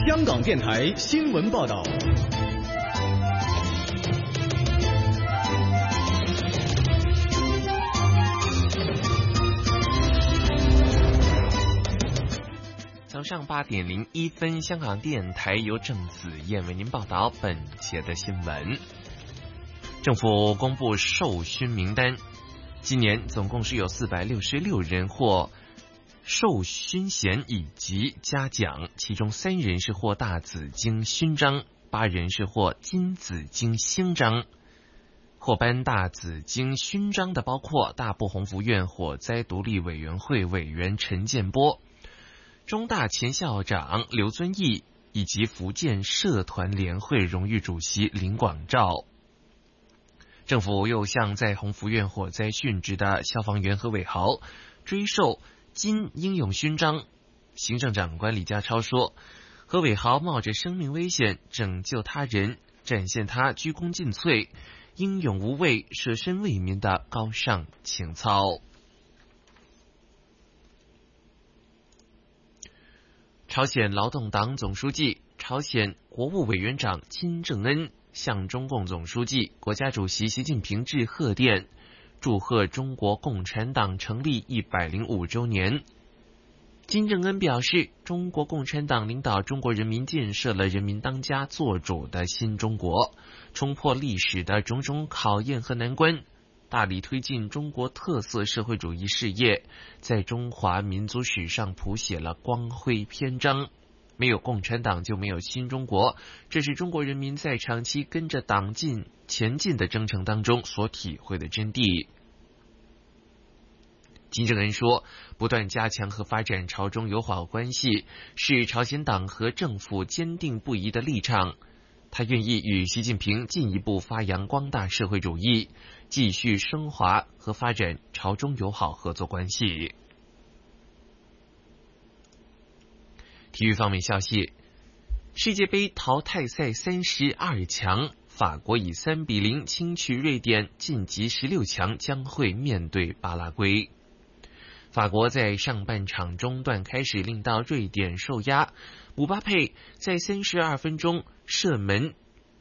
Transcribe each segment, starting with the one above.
香港电台新闻报道。 早上8点01分，香港电台由郑子燕为您报道本节的新闻。政府公布授勋名单，今年总共是有466人获授勋衔以及嘉奖，其中3人是获大紫荆勋章，8人是获金紫荆星章。获颁大紫荆勋章的包括大埔鸿福院火灾独立委员会委员陈建波、中大前校长刘遵义以及福建社团联会荣誉主席林广照。政府又向在鸿福院火灾殉职的消防员何伟豪追授金英勇勋章。行政长官李家超说，何伟豪冒着生命危险拯救他人，展现他鞠躬尽瘁、英勇无畏、舍身为民的高尚情操。朝鲜劳动党总书记、朝鲜国务委员长金正恩向中共总书记、国家主席习近平致贺电，祝贺中国共产党成立105周年。金正恩表示，中国共产党领导中国人民建设了人民当家作主的新中国，冲破历史的种种考验和难关，大力推进中国特色社会主义事业，在中华民族史上谱写了光辉篇章。没有共产党就没有新中国，这是中国人民在长期跟着党前进的征程当中所体会的真谛。金正恩说，不断加强和发展朝中友好关系是朝鲜党和政府坚定不移的立场，他愿意与习近平进一步发扬光大社会主义，继续升华和发展朝中友好合作关系。体育方面消息，世界杯淘汰赛32强，法国以3-0轻取瑞典，晋级16强，将会面对巴拉圭。法国在上半场中段开始令到瑞典受压，姆巴佩在32分钟射门，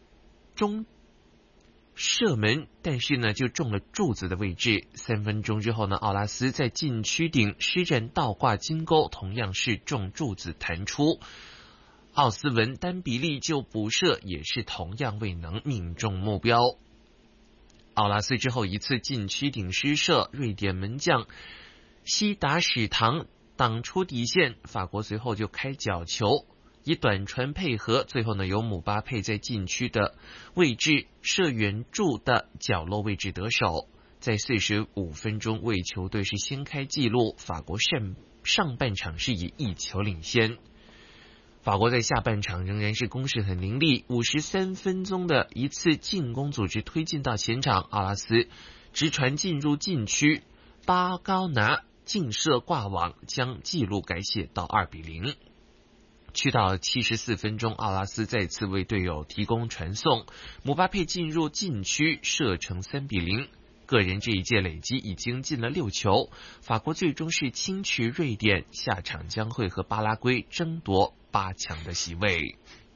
但是呢就中了柱子的位置。3分钟之后呢，奥拉斯在禁区顶施展倒挂金钩，同样是中柱子弹出。奥斯文丹比利就补射，也是同样未能命中目标。奥拉斯之后一次禁区顶失射，瑞典门将西达史唐挡出底线，法国随后就开角球，以短传配合，最后呢由姆巴佩在禁区的位置射远柱的角落位置得手。在45分钟为球队是先开纪录，法国上半场是以1球领先。法国在下半场仍然是攻势很凌厉，53分钟的一次进攻组织推进到前场，奥拉斯直传进入禁区，巴高拿劲射挂网，将纪录改写到2-0。去到74分钟，奥拉斯再次为队友提供传送，姆巴佩进入禁区射成3-0。个人这一届累积已经进了6球，法国最终是轻取瑞典，下场将会和巴拉圭争夺8强的席位。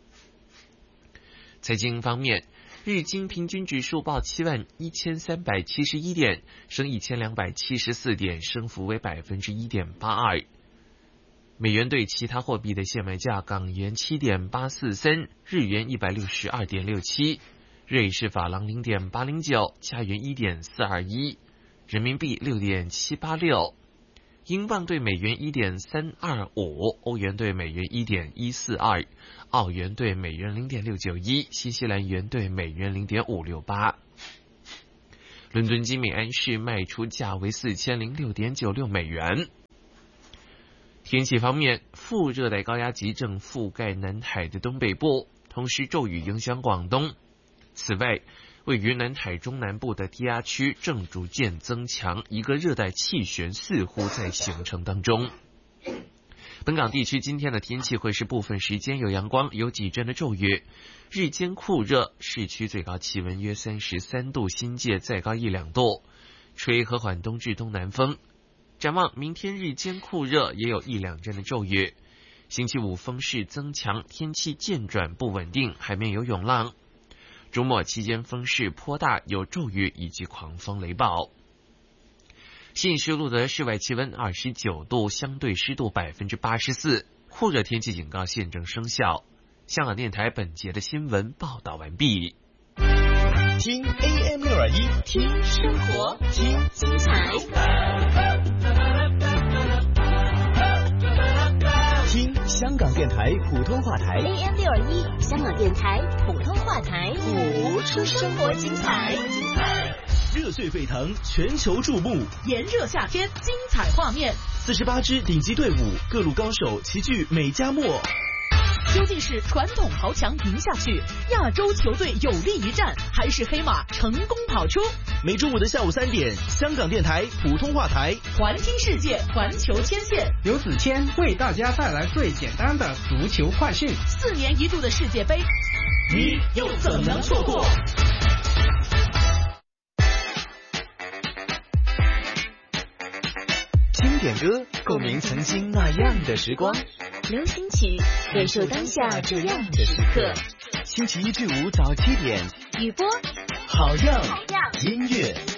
财经方面，日经平均指数报71371点，升1274点，升幅为 1.82%。美元对其他货币的现卖价，港元7.843，日元162.67，瑞士法郎0.809，加元1.421，人民币6.786，英镑对美元1.325，欧元对美元1.142，澳元对美元0.691，新西兰元对美元0.568。伦敦金每安士卖出价为4006.96美元。天气方面，副热带高压脊正覆盖南海的东北部，同时骤雨影响广东。此外，位于南海中南部的低压区正逐渐增强，一个热带气旋似乎在形成当中。本港地区今天的天气会是部分时间有阳光，有几阵的骤雨，日间酷热，市区最高气温约33度，新界再高1-2度，吹和缓东至东南风。展望明天日间酷热，也有1-2阵的骤雨。 星期五风势增强，天气渐转不稳定，海面有涌浪。周末期间风势颇大，有骤雨以及狂风雷暴。信义市录得室外气温29度，相对湿度84%，酷热天气警告现正生效。香港电台本节的新闻报道完毕。 听 AM621， 听生活，听精彩， 听香港电台普通话台 AM621， 香港电台普通话台，谱出生活精彩。 热血沸腾，全球注目， 炎热夏天，精彩画面。 48支顶级队伍，各路高手齐聚美加墨。 究竟是传统豪强赢下去，亚洲球队有力一战，还是黑马成功跑出？ 每周五的下午3点，香港电台普通话台， 环听世界，环球牵线， 刘子谦为大家带来最简单的足球快讯。 4年一度的世界杯， 你又怎能错过？经典歌，共鸣曾经那样的时光。 流行曲，感受当下这样的时刻。 星期1至5早7点， 雨波， 好样音乐。